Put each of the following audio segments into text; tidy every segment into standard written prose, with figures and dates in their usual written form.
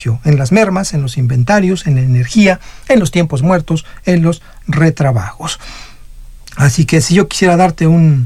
en las mermas, en los inventarios, en la energía, en los tiempos muertos, en los retrabajos. Así que si yo quisiera darte una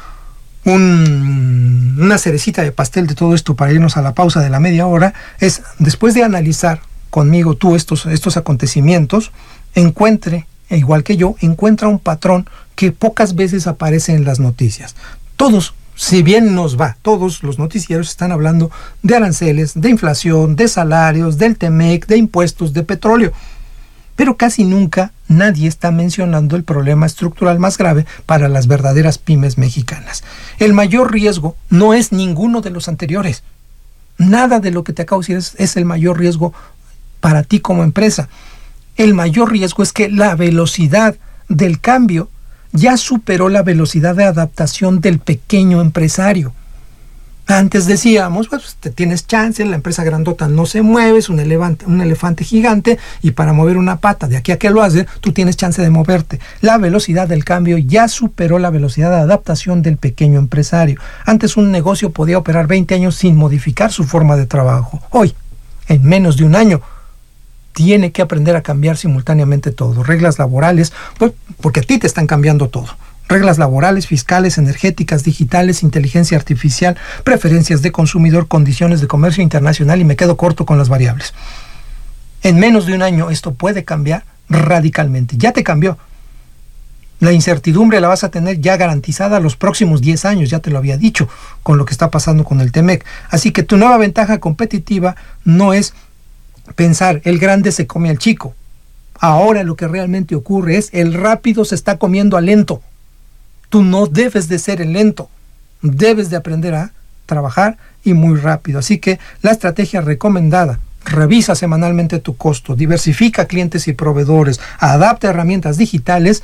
cerecita de pastel de todo esto para irnos a la pausa de la media hora, es después de analizar conmigo tú estos acontecimientos, igual que yo, encuentra un patrón que pocas veces aparece en las noticias. Todos, si bien nos va, todos los noticieros están hablando de aranceles, de inflación, de salarios, del TEMEC, de impuestos, de petróleo. Pero casi nunca nadie está mencionando el problema estructural más grave para las verdaderas pymes mexicanas. El mayor riesgo no es ninguno de los anteriores. Nada de lo que te acabo de decir es el mayor riesgo para ti como empresa. El mayor riesgo es que la velocidad del cambio ya superó la velocidad de adaptación del pequeño empresario. Antes decíamos, pues te tienes chance, la empresa grandota no se mueve, es un elefante gigante, y para mover una pata de aquí a que lo hace, tú tienes chance de moverte. La velocidad del cambio ya superó la velocidad de adaptación del pequeño empresario. Antes un negocio podía operar 20 años sin modificar su forma de trabajo. Hoy, en menos de un año, tiene que aprender a cambiar simultáneamente todo. Reglas laborales, pues, porque a ti te están cambiando todo. Reglas laborales, fiscales, energéticas, digitales, inteligencia artificial, preferencias de consumidor, condiciones de comercio internacional, y me quedo corto con las variables. En menos de un año esto puede cambiar radicalmente. Ya te cambió. La incertidumbre la vas a tener ya garantizada los próximos 10 años, ya te lo había dicho, con lo que está pasando con el TEMEC. Así que tu nueva ventaja competitiva no es pensar el grande se come al chico. Ahora lo que realmente ocurre es el rápido se está comiendo al lento. Tú no debes de ser el lento, debes de aprender a trabajar y muy rápido. Así que la estrategia recomendada: revisa semanalmente tu costo, diversifica clientes y proveedores, adapta herramientas digitales,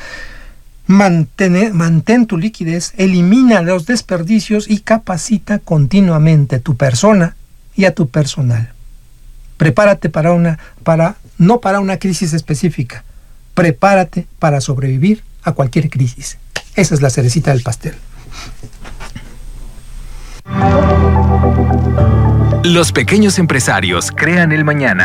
mantén tu liquidez, elimina los desperdicios y capacita continuamente a tu persona y a tu personal. Prepárate no para una crisis específica, prepárate para sobrevivir a cualquier crisis. Esa es la cerecita del pastel. Los pequeños empresarios crean el mañana.